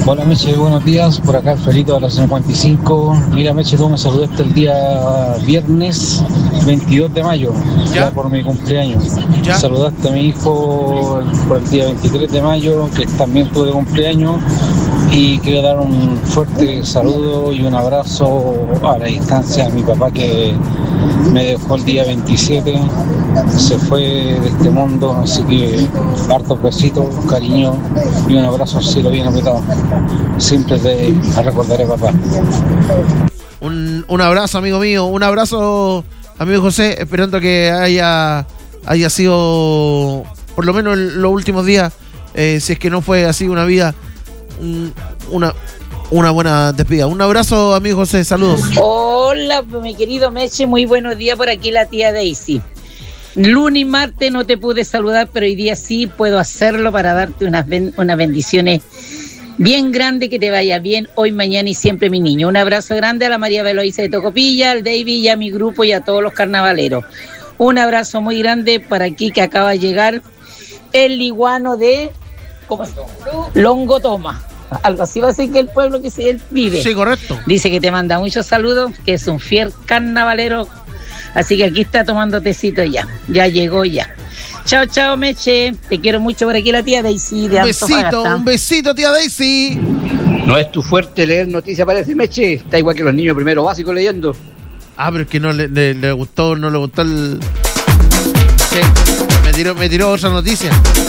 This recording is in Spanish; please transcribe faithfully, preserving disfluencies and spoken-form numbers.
Hola Meche, buenos días, por acá Alfredito de la cincuenta y cinco. Mira Meche, tú me saludaste el día viernes veintidós de mayo, ¿Ya? ya por mi cumpleaños. ¿Ya? Saludaste a mi hijo por el día veintitrés de mayo, que también tuve cumpleaños, y quiero dar un fuerte saludo y un abrazo a la distancia a mi papá que me dejó el día veintisiete, se fue de este mundo, así que hartos besitos, cariño y un abrazo al cielo bien apretado. Siempre te recordaré, papá. Un, un abrazo, amigo mío, un abrazo, amigo José, esperando que haya, haya sido, por lo menos en los últimos días, eh, si es que no fue así una vida, un, una, una buena despedida. Un abrazo, amigo José, saludos. Hola, mi querido Meche, muy buenos días por aquí la tía Daisy. Lunes y martes no te pude saludar, pero hoy día sí puedo hacerlo para darte unas, ben, unas bendiciones bien grandes, que te vaya bien hoy, mañana y siempre, mi niño. Un abrazo grande a la María Beloisa de Tocopilla, al David y a mi grupo y a todos los carnavaleros. Un abrazo muy grande para aquí que acaba de llegar el liguano de ¿cómo se llama? Longo Toma. Algo así va a ser que el pueblo que él vive. Sí, correcto. Dice que te manda muchos saludos, que es un fiel carnavalero. Así que aquí está tomando tecito ya. Ya llegó ya. Chao, chao, Meche. Te quiero mucho por aquí la tía Daisy de Un besito, Antofagasta. un besito, tía Daisy. No es tu fuerte leer noticias, parece, Meche. Está igual que los niños primero básico leyendo. Ah, pero es que no le, le, le gustó, no le gustó el... Sí, me tiró, me tiró otra noticia.